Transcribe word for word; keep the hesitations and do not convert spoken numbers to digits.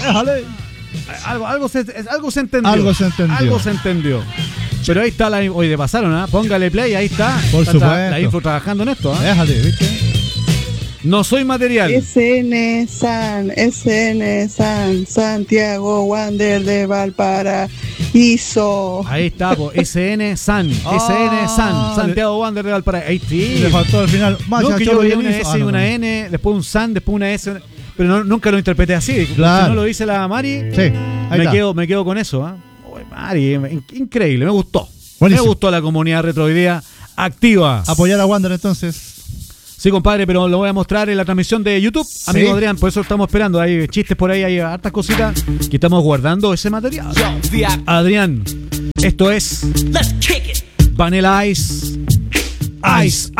Déjale. Algo, algo, se, algo se entendió. Algo se entendió. Algo se entendió. Pero ahí está la. Oye, de pasaron, ¿ah? ¿eh? Póngale play, ahí está. Por está, supuesto. Está la info trabajando en esto, ¿ah? ¿eh? Déjale, ¿viste? No soy material. S N San, S N San, Santiago Wander de Valparaíso. Ahí está, po, S N San, Ah, S N San, Santiago Wander de Valparaíso. Ahí sí. Le faltó al final. Más No, que yo Cholo veía una Guionizo. S y Ah, no, una no. N, después un San, después una S, una- pero no, nunca lo interpreté así. Claro. Si no lo dice la Mari, Sí, ahí me está. quedo, me quedo con eso. ¿eh? Oye, Mari, in- increíble, me gustó. Buenísimo. Me gustó la comunidad retroidea activa. Apoyar a Wander entonces. Sí, compadre, pero lo voy a mostrar en la transmisión de YouTube, amigo Sí. Adrián, por eso estamos esperando. Hay chistes por ahí, hay hartas cositas que estamos guardando ese material. Adrián, esto es Vanilla Ice. Ice,